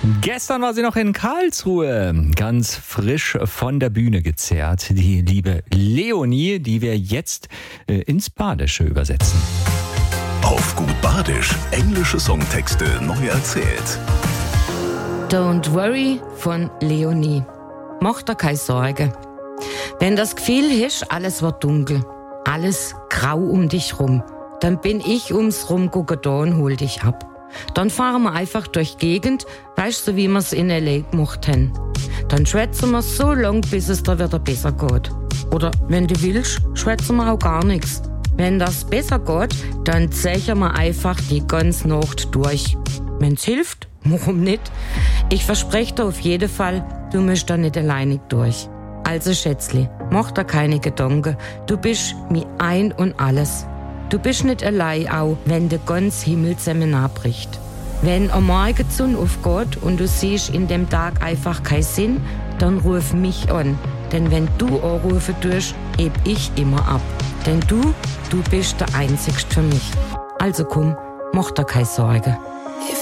Gestern war sie noch in Karlsruhe, ganz frisch von der Bühne gezerrt. Die liebe Leonie, die wir jetzt ins Badische übersetzen. Auf gut Badisch, englische Songtexte neu erzählt. Don't worry von Leonie. Mach dir keine Sorge. Wenn das Gefühl hast, alles wird dunkel, alles grau um dich rum, dann bin ich ums Rumgucken da und hol dich ab. Dann fahren wir einfach durch die Gegend, weißt du, so wie wir es in L.A. gemacht haben. Dann schwätzen wir so lang, bis es dir wieder besser geht. Oder wenn du willst, schwätzen wir auch gar nichts. Wenn das besser geht, dann zechen wir einfach die ganze Nacht durch. Wenn's hilft, warum nicht? Ich verspreche dir auf jeden Fall, du musst da nicht alleinig durch. Also Schätzli, mach dir keine Gedanken, du bist mir ein und alles. Du bist nicht allein, auch wenn der ganze Himmel zusammenbricht. Wenn am Morgen die Sonne aufgeht und du siehst in dem Tag einfach keinen Sinn, dann ruf mich an. Denn wenn du anrufen tust, heb ich immer ab. Denn du bist der Einzigste für mich. Also komm, mach dir keine Sorge.